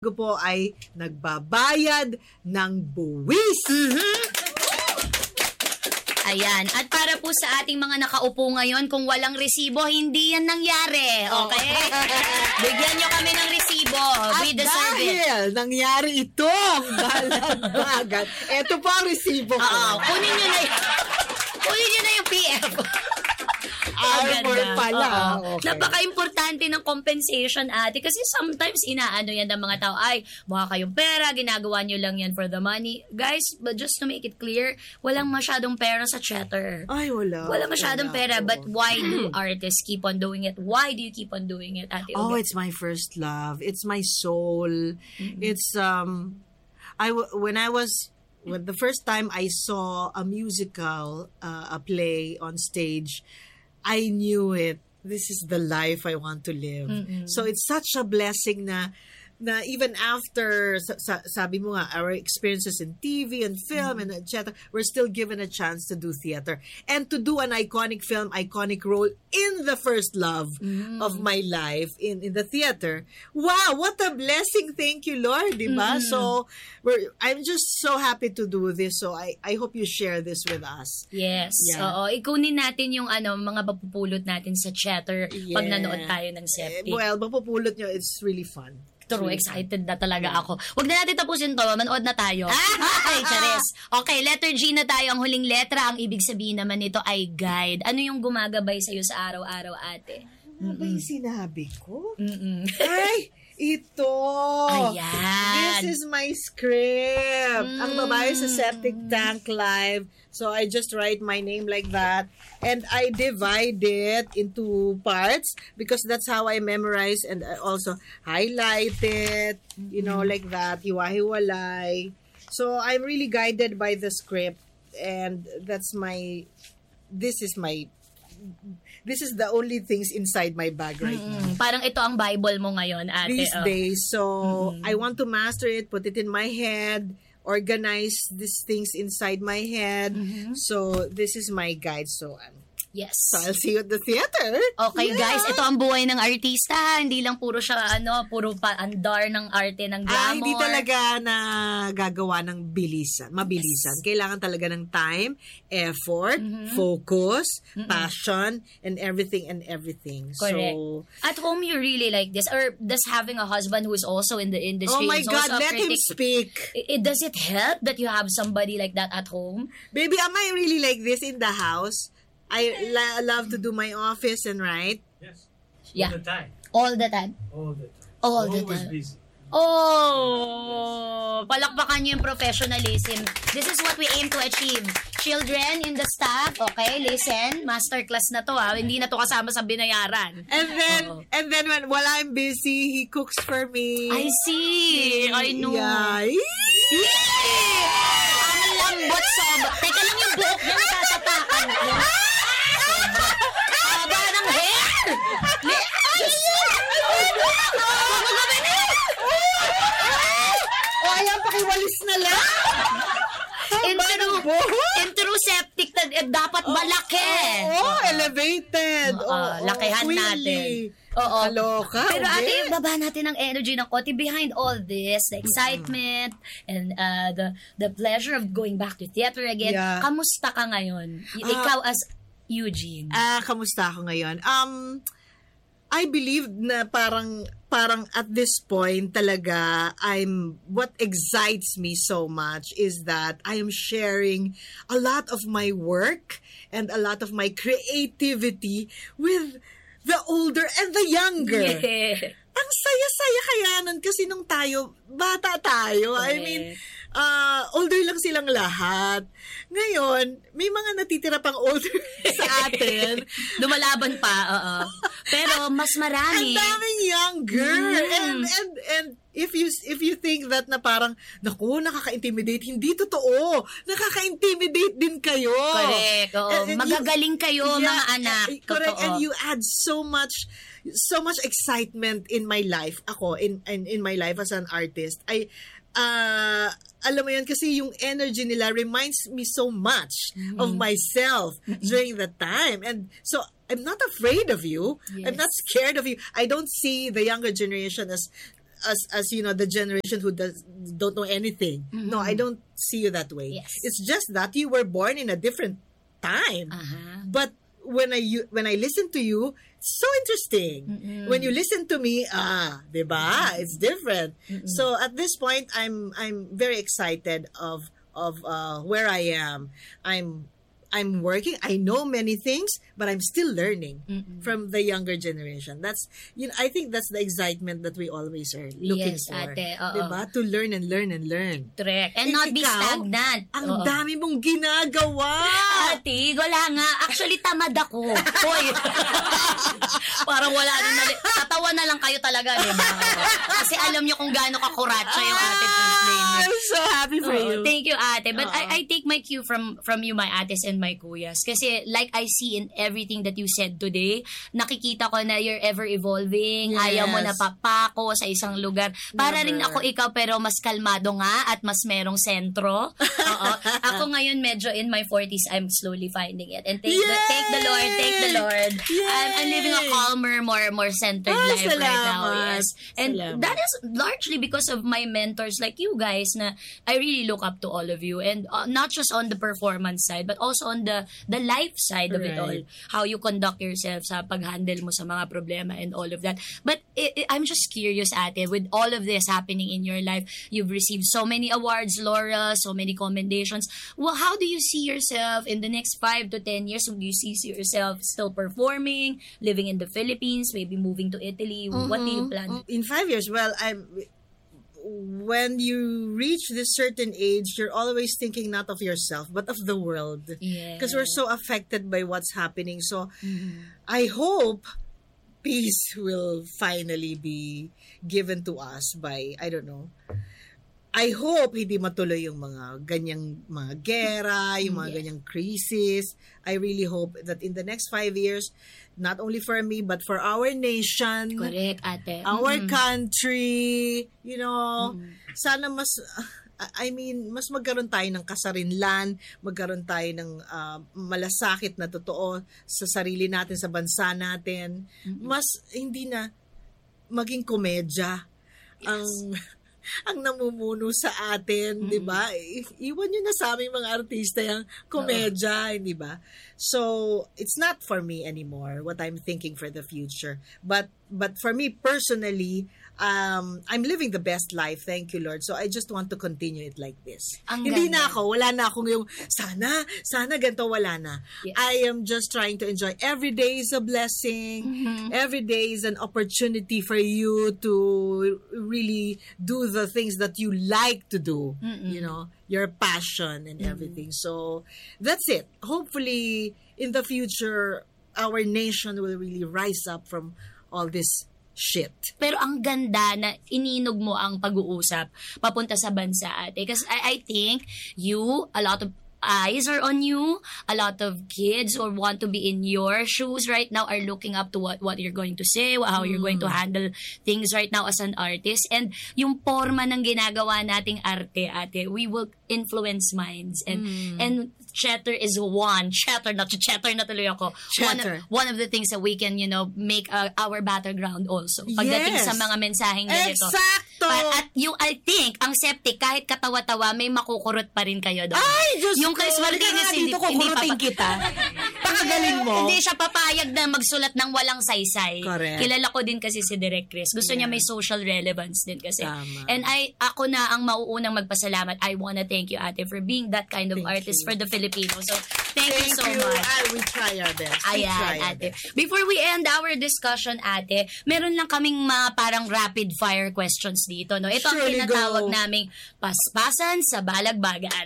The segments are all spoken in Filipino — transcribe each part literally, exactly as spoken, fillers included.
ko po ay nagbabayad ng buwis. Mm-hmm. Ayan. At para po sa ating mga nakaupo ngayon, kung walang resibo, hindi yan nangyari. Okay? Bigyan nyo kami ng resibo. We At deserve it. dahil nangyari itong balagbagan, eto po ang resibo ko. Oo. Kunin nyo na y- Kunin nyo na yung P F. Armor pala. Oo. Okay. Napaka-importante ng compensation, ate. Kasi sometimes, inaano yan ng mga tao, ay, mukha kayong pera, ginagawa nyo lang yan for the money. Guys, but just to make it clear, walang masyadong pera sa chatter. Ay, wala. Wala masyadong Wala pera, po. but why do artists keep on doing it? Why do you keep on doing it, ate? Oh, Uge? it's my first love. It's my soul. It's, um, I, w- when I was, when the first time I saw a musical, uh, a play on stage, I knew it. This is the life I want to live. Mm-mm. So it's such a blessing na na even after sa, sa, sabi mo nga our experiences in T V and film and et cetera, we're still given a chance to do theater and to do an iconic film, iconic role in the first love of my life in in the theater. Wow, what a blessing! Thank you, Lord, diba? So we're I'm just so happy to do this. So I I hope you share this with us. Yes. Yeah. Oo. Ikunin natin yung ano, mga mapupulot natin sa chatter pag Yeah. nanood tayo ng Eh, Septic. well, mapupulot nyo, it's really fun. True, excited na talaga ako. Huwag na natin tapusin to, manood na tayo. Ay, charis. Okay, letter G na tayo. Ang huling letra, ang ibig sabihin naman nito ay guide. Ano yung gumagabay sa'yo sa araw-araw, ate? Ano ba yung sinabi ko? Mm-mm. Ay, ito! Ayan. This is my script. Ang babae sa Septic Tank Live. So I just write my name like that. And I divide it into parts because that's how I memorize and I also highlight it, you know, like that. Hiwa-hiwalay. So I'm really guided by the script and that's my, this is my, this is the only things inside my bag right now. Mm, parang ito ang Bible mo ngayon, ate. These Oh. days. So, I want to master it, put it in my head, organize these things inside my head. So, this is my guide. So, um, Yes. so I'll see you at the theater. Okay, Yeah. guys, ito ang buhay ng artista. ha. Hindi lang puro siya, ano, puro paandar ng arte ng glamour. Ah, hindi talaga na gagawa ng bilisan, mabilisan. Kailangan talaga ng time, effort, focus, passion, and everything and everything. Correct. So, At home, you really like this? Or does having a husband who is also in the industry oh my is God, also a let him critic- speak. I- it, does it help that you have somebody like that at home? Baby, am I really like this in the house? I la- love to do my office and write. Yes. Yeah. All the time. All the time. All the time. All the Always time. busy. Oh, palakpakan niyo yung professionalism. This is what we aim to achieve. Children in the staff, okay, listen, masterclass na to ha. Hindi na to kasama sa binayaran. And then, Oo. and then when while I'm busy, he cooks for me. I see. I know. Yeah. Yee! Ang lambot soba. Teka lang yung buhok niya natatapakan ko. Sobra. Haba ng hair! Le- Diyos ko! Huwag mo gawin eh! O, ayan, pakiwalis na lang. In true, in true septic, na- eh, dapat malaki. Oh, elevated. Oo, Oh, lakihan natin. Oo. Kaloka. Pero ate, okay. baba natin ang energy ng konti behind all this, the excitement and uh, the the pleasure of going back to theater again. Yeah. Kamusta ka ngayon? Y- Ah. Ikaw as Eugene. Ah, kamusta ako ngayon? Um, I believe na parang parang at this point talaga I'm what excites me so much is that I am sharing a lot of my work and a lot of my creativity with the older and the younger. Yeah. Ang saya-saya kaya nun kasi nung tayo, bata tayo. I Correct. mean, uh, older lang silang lahat. Ngayon, may mga natitira pang older sa atin. Lumalaban pa, oo. Pero mas Ang marami. daming younger. Mm. And, and, and if you if you think that na parang, naku, nakaka-intimidate, hindi totoo. Nakaka-intimidate din kayo. Correct, oo. And- and you- Magagaling kayo, Yeah, mga anak. eh, correct. Totoo. And you add so much so much excitement in my life. Ako, in in, in my life as an artist. I uh, alam mo yun, kasi yung energy nila reminds me so much of myself during that time. And so, I'm not afraid of you. I'm Yes. not scared of you. I don't see the younger generation as as as you know, the generation who does don't know anything. Mm-hmm. No, I don't see you that way. Yes. It's just that you were born in a different time. Uh-huh. But when I you, when I listen to you, it's so interesting. Mm-mm. When you listen to me, ah, diba? It's different. Mm-mm. So at this point, I'm I'm very excited of of uh, where I am. I'm I'm working. I know many things, but I'm still learning Mm-mm. from the younger generation. That's you know, I think that's the excitement that we always are looking Yes, for. ate, oo. Diba? To learn and learn and learn. Correct. And Eh, not be ikaw, stagnant. Ang Oo. dami mong ginagawa. Ate, wala nga. Actually, tamad ako. Hoy. Parang wala na nali. Tatawa na lang kayo talaga, di ba? Kasi alam niyo kung gaano kakuratsa yung ate first lady. I'm so happy for Oo, you. Thank you, ate. But Oo. I, I take my cue from from you, my ates and my kuyas. Kasi like I see in everything that you said today, nakikita ko na you're ever evolving. Yes. Ayaw mo na papako sa isang lugar. Para rin Never. ako ikaw, pero mas kalmado nga at mas merong sentro. Oo. Ako ngayon medyo in my forties, I'm slowly finding it. And thank, the, Yay! thank the Lord, thank the Lord. Yay! I'm, I'm living a calmer, more more centered Ah, life right now. salamat. Yes. And Salamat. that is largely because of my mentors like you guys na I really look up to all of you, and uh, not just on the performance side but also on the the life side of it all, Right. how you conduct yourself sa pag-handle mo sa mga problema and all of that. But i i- I'm just curious, ate, with all of this happening in your life, you've received so many awards, Laura, so many commendations. Well, how do you see yourself in the next five to ten years? Do you see yourself still performing, living in the Philippines, maybe moving to Italy? What do you plan? In five years, well, I'm. When you reach this certain age, you're always thinking not of yourself, but of the world. Yeah. Because we're so affected by what's happening. So, Mhm. I hope peace will finally be given to us by, I don't know, I hope hindi matuloy yung mga ganyang mga gera, yung mga Yeah. ganyang crisis. I really hope that in the next five years, not only for me, but for our nation, Correct, ate. our Mhm. country, you know, sana mas, I mean, mas magkaroon tayo ng kasarinlan, magkaroon tayo ng ah, malasakit na totoo sa sarili natin, sa bansa natin. Mas hindi na maging komedya ang ang namumuno sa atin, 'di ba? I- Iwan niyo na sa aming mga artista yung komedya, 'di ba? So, it's not for me anymore what I'm thinking for the future. But but for me personally, um I'm living the best life, thank you Lord. So I just want to continue it like this. Ang Hindi ganda. na ako, wala na akong yung sana, sana ganito, wala na. Yes. I am just trying to enjoy every day is a blessing. Mm-hmm. Every day is an opportunity for you to really do the things that you like to do. You know, your passion and everything. So that's it. Hopefully in the future our nation will really rise up from all this shit. Pero ang ganda na ininog mo ang pag-uusap papunta sa bansa, ate. Because I, I think you, a lot of eyes are on you. A lot of kids or want to be in your shoes right now are looking up to what, what you're going to say, how you're going to handle things right now as an artist. And yung forma ng ginagawa nating arte, ate, we will influence minds. And and chatter is one. Chatter, not chatter na tuloy ako. One of, Chatter. one of the things that we can, you know, make uh, our battleground also. Pagdating Yes. sa mga mensaheng ganito. Exacto! Pa- At yung, I think, ang septic, kahit katawa-tawa, may makukurot pa rin kayo doon. Ay, Diyos Yung ko! Chris Martinez, Halika nga hindi, dito, hindi kukurutin papa- kita. Pakagaling mo. Hindi siya papayag na magsulat ng walang saysay. Correct. Kilala ko din kasi si Direk Chris. Gusto niya may social relevance din kasi. Tama. And I, ako na ang mauunang magpasalamat. I wanna thank you, ate, for being that kind of Thank artist you. for the Filipinos. So, thank, Thank you so you. much. Ah, we try our best. We try Ayan, our ate. best. Before we end our discussion, ate, meron lang kaming mga parang rapid fire questions dito, no? Ito ang Surely tinatawag go. naming paspasan sa balagbagan.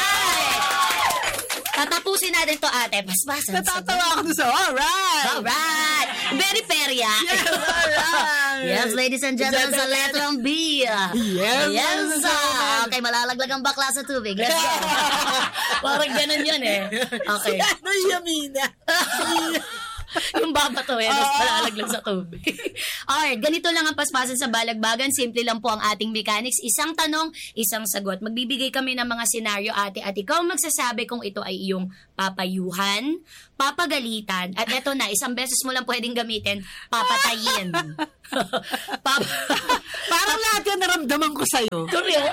Alright! Tatapusin natin to, ate. Paspasan Natatawa ako doon sa, alright! sa Alright! Very perya. Yes, alright! Yes, ladies and gentlemen, sa letrang B. Yes, Yes, ah. Okay, malalaglag ang bakla sa tubig. Let's go. Parang ganun yun eh. Okay. Si ano, Yamina? Yung babatuhin, tapos palalaglag sa tubig. Alright, ganito lang ang paspasan sa balagbagan. Simple lang po ang ating mechanics. Isang tanong, isang sagot. Magbibigay kami ng mga senaryo, ate, at ikaw magsasabi kung ito ay iyong papayuhan, papagalitan, at eto na, isang beses mo lang pwedeng gamitin, papatayin. Pap- Parang lahat yan naramdaman ko sa'yo. Turyo?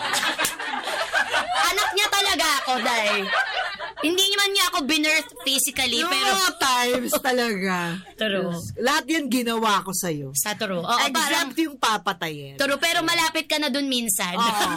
Anak niya talaga ako, dahil hindi naman niya ako binirth physically, Yung pero... mga times talaga. True. Yes. Lahat yan ginawa ko sa'yo. Sa true. Oo, parang... Except yung papatayin. True, pero malapit ka na dun minsan. Oo.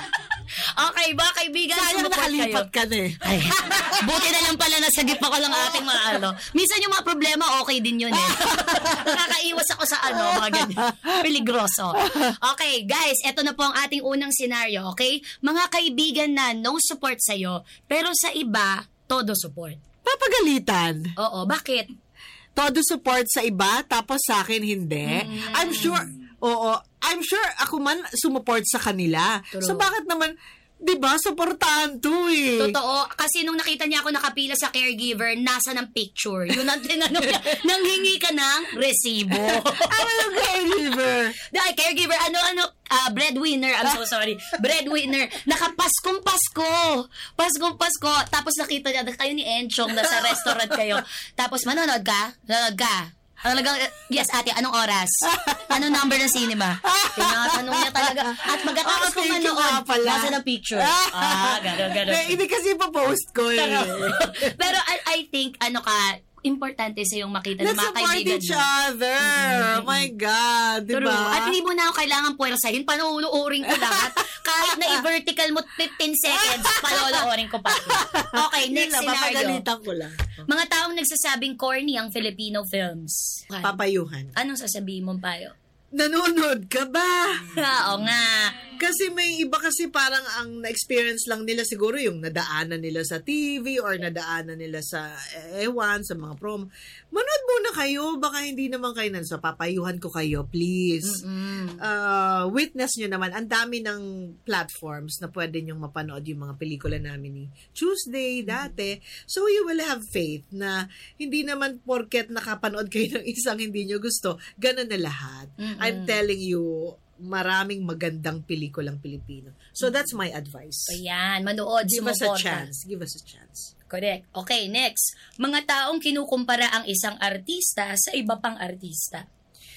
Okay ba, kaibigan? Sayang Sumuport kayo. nakalipat ka na eh. Ay, buti na lang pala nasagip ako lang ating mga ano. Minsan yung mga problema, okay din yun eh. Nakakaiwas ako sa ano, mga ganyan. Peligroso. Okay, guys, eto na po ang ating unang senaryo, okay? Mga kaibigan na no support sa'yo, pero sa iba, todo support. Papagalitan. Oo, bakit? Todo support sa iba, tapos sa akin hindi. Mm. I'm sure, oo, I'm sure ako man sumuport sa kanila. True. So bakit naman, di ba, supportahan to eh. Totoo. Kasi nung nakita niya ako nakapila sa caregiver, nasa ng picture. Yun ang tinanong niya. Nanghingi ka ng resibo. Ano yung caregiver? Dahil caregiver, ano, ano, ah, breadwinner. I'm so sorry. Breadwinner. Nakapaskong Pasko. Paskong Pasko. Tapos nakita niya, kayo ni Enchong, nasa restaurant kayo. Tapos, manonood ka? Manonood ka? Talagang, yes ate, anong oras? Anong number ng cinema? Tinatanong niya talaga. At magkatapos Oh, kung thank you manood, nga pala. nasa ng picture. Ah, gano'n, gano'n. Eh, hindi kasi pa-post ko eh. Pero I, I think, ano ka, importante sa yung makita ng Let's mga support kaibigan each mo. other. Oh my God, di True. ba? At hindi mo na ako kailangan puwersahin. Panuuring ko lahat. Kahit na i-vertical mo fifteen seconds, panuuring ko pa. Okay, Yun next lang, scenario. papagalitan ko lang. Mga taong nagsasabing corny ang Filipino films. Papayuhan. Anong sasabihin mong payo? Nanonood ka ba? Oo nga. Kasi may iba kasi parang ang na-experience lang nila siguro yung nadaanan nila sa T V or nadaanan nila sa ewan, sa mga promo. Manood muna kayo, baka hindi naman kayo nan. So, papayuhan ko kayo, please. Mm-mm. Uh, witness nyo naman, ang dami ng platforms na pwede nyong mapanood yung mga pelikula namin ni Tuesday, dati. So, you will have faith na hindi naman porket nakapanood kayo ng isang hindi nyo gusto, ganun na lahat. Mm-mm. I'm telling you, maraming magandang pelikulang Pilipino. So, that's my advice. Ayan, manood, Give us a sumuporta. chance. Give us a chance. Correct. Okay, next. Mga taong kinukumpara ang isang artista sa iba pang artista.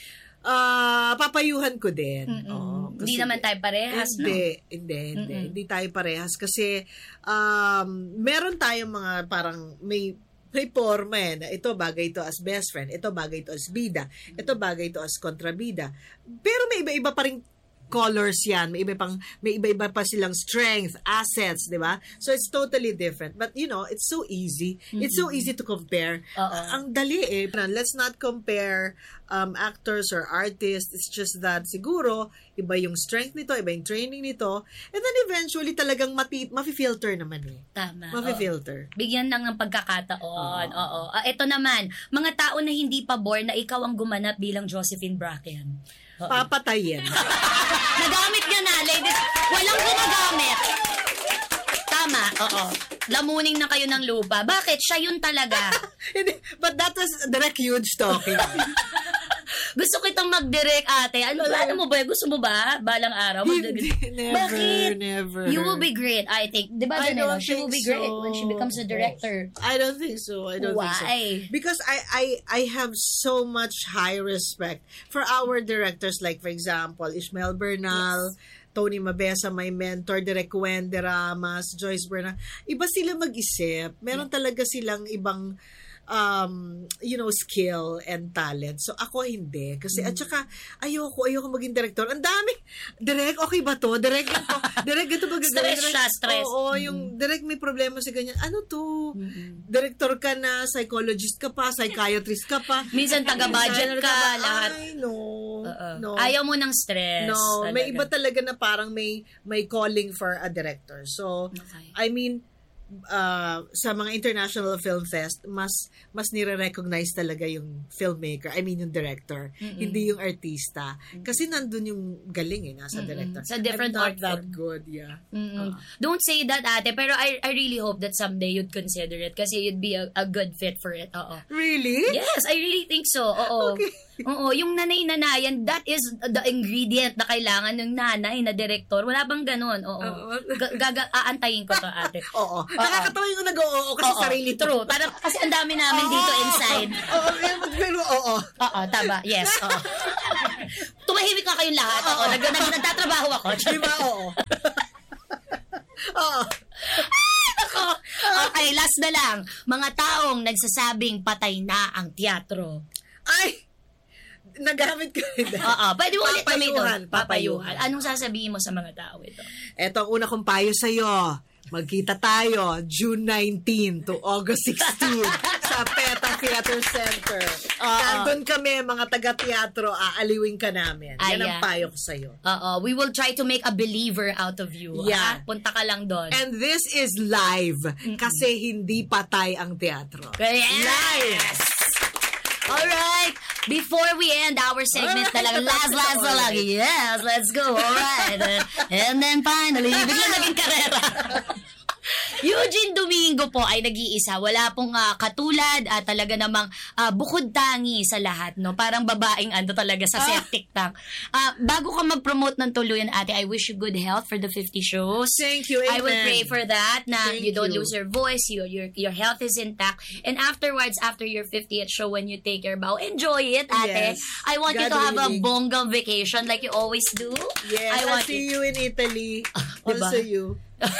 Ah, papayuhan ko din. Mm-mm. Oo, Hindi kasi- naman tayo parehas, no? Hindi, hindi, hindi. Mm-mm. Hindi tayo parehas kasi um, meron tayong mga parang may may forma eh, na ito bagay ito as best friend, ito bagay ito as bida, ito bagay ito as kontrabida. Pero may iba-iba pa rin colors yan, may iba pang may iba-iba pa silang strength, assets, 'di ba? So it's totally different. But you know, it's so easy. It's so easy to compare. Oo. Ang dali eh. Let's not compare um, actors or artists. It's just that siguro iba yung strength nito, iba yung training nito, and then eventually talagang mati- mafi-filter naman eh. Tama. Mafi-filter. Bigyan lang ng pagkakataon. Oo. Ah, ito naman, mga tao na hindi pabor na ikaw ang gumanap bilang Josephine Bracken. Oo. Papatayin. Nagamit niya na, ladies. Walang gumagamit. Tama, oo. Lamuning na kayo ng lupa. Bakit? Siya yun talaga. Hindi, but that was direct huge talking. Gusto kitang mag-direct, ate. Ano, ano mo ba? Gusto mo ba? Balang araw? Hindi, Mag- never, Bakit? never. You will be great, I think. Di ba, I Janela? don't She will be think great so. when she becomes a director. I don't think so. I don't think so. Why? Because I, I I have so much high respect for our directors, like for example, Ishmael Bernal, Tony Mabesa, my mentor, Direk Wendy Ramas, Joyce Bernal. Iba sila mag-isip. Meron talaga silang ibang um, you know, skill and talent. So, ako hindi. Kasi, at saka, ayoko, ayoko maging director. Ang dami. Direk, okay ba to? Direk, ito. Direk, ito ba gagawin? Stress Direk, siya, stress. Oo, yung direk may problema sa ganyan. Ano to? Director ka na, psychologist ka pa, psychiatrist ka pa. Minsan taga-budget Minsan, ka, lahat. Ay, no. Oo. No. Ayaw mo ng stress. No, may talaga. iba talaga na parang may may calling for a director. So, Okay. I mean, uh, sa mga international film fest, mas mas nire-recognize talaga yung filmmaker, I mean yung director, Mm-mm. hindi yung artista. Kasi nandun yung galing eh, nasa Mm-mm. director. Sa different I'm not art that form. good, yeah. Mm-mm. Don't say that, ate, pero I I really hope that someday you'd consider it kasi you'd be a, a good fit for it. Oo. Really? Yes, I really think so. Oo. Okay. Oo, yung nanay-nanayan, that is the ingredient na kailangan ng nanay na director. Wala bang ganun? Oo. Oo. Ga- gaga- aantayin ko to, ate. Oo. Nakakatawa yung nag-oo kasi Oo, sarili to. true. Parang, kasi ang dami namin dito inside. Oo, pero oo. Oo, tama. Yes, oo. Tumahimik na kayong lahat. Oo, nag, nag, nagtatrabaho ako. Di ba? Oo. Oo. Ako. Okay, last na lang. Mga taong nagsasabing patay na ang teatro. Ay! Nagamit ko rin. Oo, pwede mo ulit kami ito. Papayuhan, papayuhan. Anong sasabihin mo sa mga tao ito? Eto ang una kong payo sa'yo. Magkita tayo June nineteenth to August sixteenth sa PETA Theater Center. Oo. Nandun kami, mga taga-teatro, aaliwin ka namin. Yan ang Ayan. payo ko sa'yo. Oo, we will try to make a believer out of you. Yeah. Ah, punta ka lang doon. And this is live kasi hindi patay ang teatro. Yes! Live! Alright, before we end our segment Alright, talaga, last, last na lang. alright. Yes, let's go. Alright. And then finally, biglang naging karera. Eugene Domingo po ay nag-iisa. Wala pong uh, katulad at uh, talaga namang uh, bukod tangi sa lahat, no? Parang babaeng ano talaga sa septic tank. Uh, bago ka mag-promote ng tuluyan, ate, I wish you good health for the fifty shows. Thank you, I will amen. pray for that, na Thank you don't you. lose your voice, your, your your health is intact. And afterwards, after your fiftieth show, when you take your bow, enjoy it, ate. Yes. I want you God to have willing. a bongga vacation like you always do. Yes, I I'll want see you. you in Italy. Diba? Also you.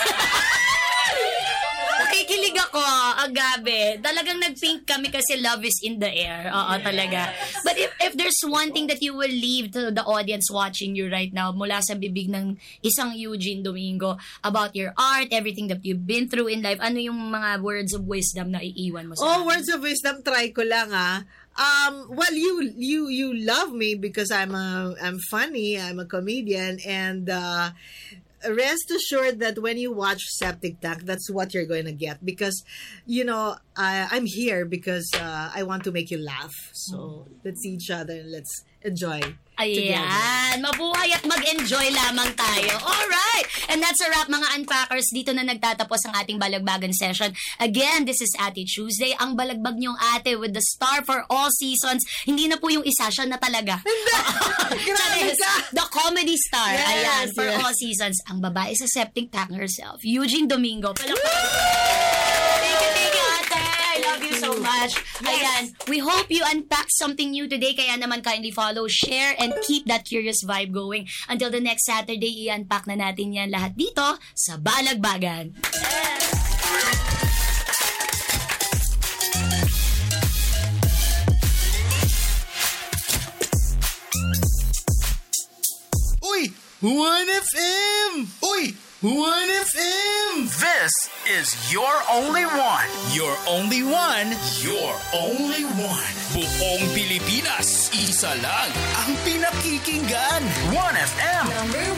Nakikilig ako, agabe. Talagang nag-pink kami kasi love is in the air. Oo, talaga. But if if there's one thing that you will leave to the audience watching you right now mula sa bibig ng isang Eugene Domingo about your art, everything that you've been through in life, ano yung mga words of wisdom na iiwan mo sa Oh, amin? words of wisdom, try ko lang ah. Um, well, you you you love me because I'm a I'm funny, I'm a comedian, and uh, rest assured that when you watch Septic Tank, that's what you're going to get because, you know, I, I'm here because uh, I want to make you laugh. So let's see each other and let's enjoy together. Ayan, mabuhay at mag-enjoy lamang tayo. Alright! And that's a wrap, mga unpackers. Dito na nagtatapos ang ating balagbagan session. Again, this is Ate Tuesday. Ang balagbag niyong ate with the star for all seasons. Hindi na po yung isa, siya na talaga. Grabe ka! The comedy star. Yes, Ayan, for yes. all seasons. Ang babae sa septic tank herself, Eugene Domingo. Palakpakan. Thank you, thank you, ate. I love you so much. Ayan, we hope you unpacked something new today. Kaya naman kindly follow, share, and keep that curious vibe going. Until the next Saturday, i-unpack na natin yan lahat dito sa Balagbagan. Uy! one F M! Uy! one F M! This is your only one. Your only one, your only one. Buong Pilipinas, isa lang ang pinakikinggan. one F M. Number